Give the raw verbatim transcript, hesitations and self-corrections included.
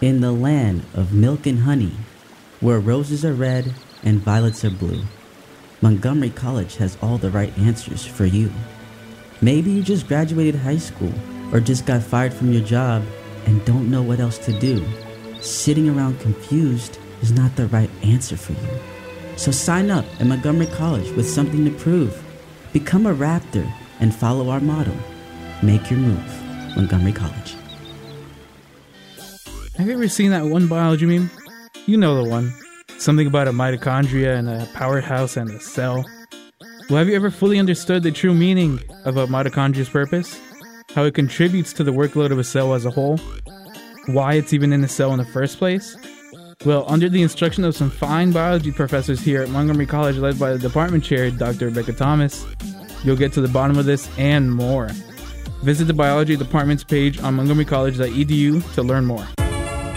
In the land of milk and honey, where roses are red and violets are blue, Montgomery College has all the right answers for you. Maybe you just graduated high school or just got fired from your job and don't know what else to do. Sitting around confused is not the right answer for you. So sign up at Montgomery College with something to prove. Become a Raptor and follow our motto. Make your move. Montgomery College. Have you ever seen that one biology meme? You know the one. Something about a mitochondria and a powerhouse and a cell. Well, have you ever fully understood the true meaning of a mitochondria's purpose? How it contributes to the workload of a cell as a whole? Why it's even in a cell in the first place? Well, under the instruction of some fine biology professors here at Montgomery College led by the department chair, Doctor Rebecca Thomas, you'll get to the bottom of this and more. Visit the biology department's page on montgomery college dot e d u to learn more.